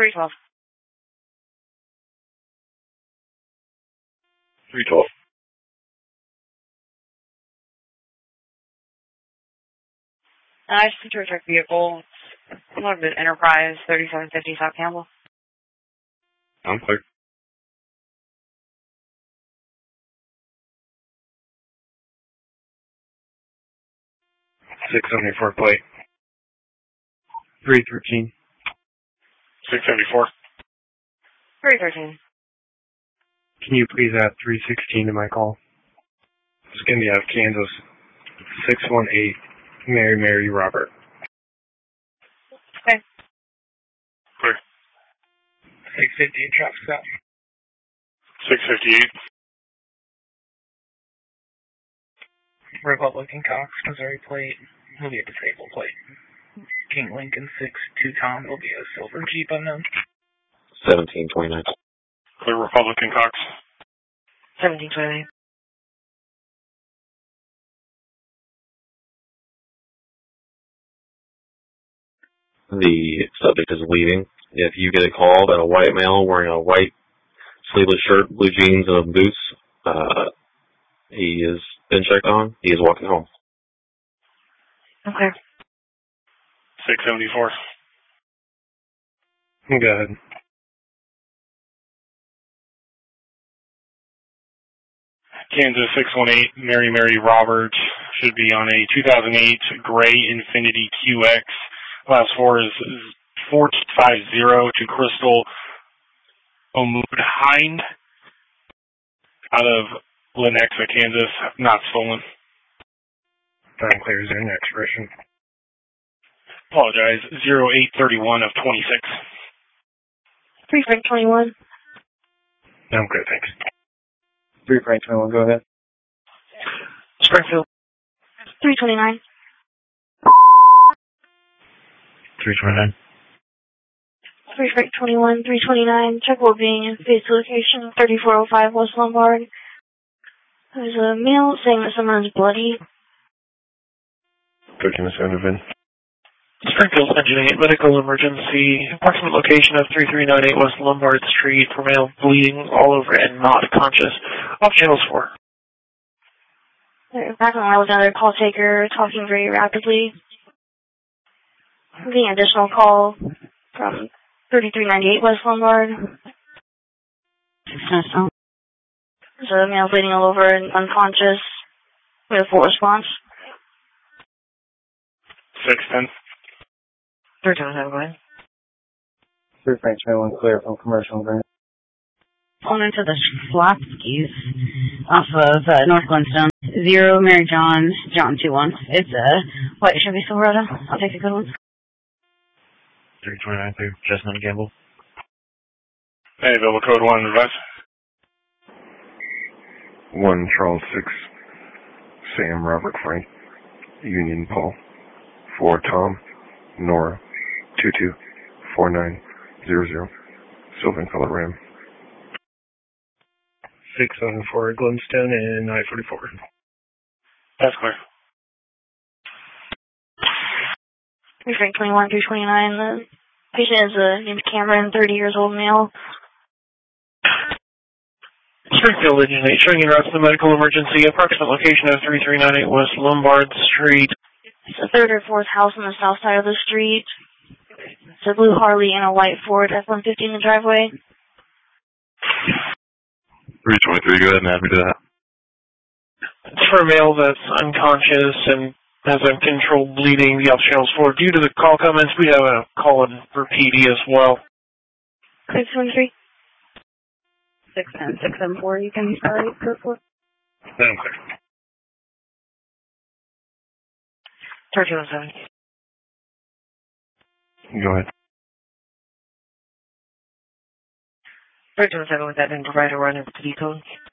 312. 312. I just put your truck vehicle. Loaded at Enterprise 3750 South Campbell. I'm clear. 674 plate. 313. 674. 313. Can you please add 316 to my call? It's going to be out of Kansas. 618 Mary Robert. Okay. Clear. 658 traffic stop. 658. Republican Cox, Missouri plate will be a disabled plate. King Lincoln 6-2 Tom will be a silver Jeep unknown. 1729. Clear Republican Cox. 1729. The subject is leaving. If you get a call about a white male wearing a white sleeveless shirt, blue jeans, and boots, he has been checked on. He is walking home. Okay. 674. Go ahead. Kansas 618 Mary Robert should be on a 2008 gray Infiniti QX. Last four is 450 to Crystal Omudhind out of Lenexa, Kansas. Not stolen. Time clear. Is there an expiration? Apologize. 0831 of 26. 321. I'm good, thanks. 321, go ahead. Springfield. 329. 329. 329, check well being in face location 3405 West Lombard. There's a male saying that someone is bloody. 13 to 7 event. Springfield Engine 8, medical emergency. Approximate location of 3398 West Lombard Street for male bleeding all over and not conscious. Off channels 4. Back on with another call taker talking very rapidly. The additional call from 3398 West Lombard. There's a male bleeding all over and unconscious. We have full response. 610. 327. 321, clear from commercial grant. Pulling into the Slopskis off of North Glenstone. 0 Mary John 21. It's a white Chevy Silverado. I'll take a good one. 329 through Chestnut and Gamble. Hey, Bill, code 1 advice. 1 Charles 6 Sam Robert Frank Union Paul 4 Tom Nora 224900 Sylvan Color Ram 674 Glenstone and I-44. That's clear. 321, 329. The patient is named Cameron, 30 years old, male. Springfield Engine 8, showing en route to the medical emergency. Approximate location of 3398 West Lombard Street. It's the third or fourth house on the south side of the street. It's a blue Harley and a white Ford F-150 in the driveway. 323, go ahead and add me to that. It's for a male that's unconscious and has uncontrolled bleeding. The off channels 4. Due to the call comments, we have a call in for PD as well. 623. 610, 674. You can start for 4. I'm clear. 1307. Go ahead. 1307 with that then provide a run of the code.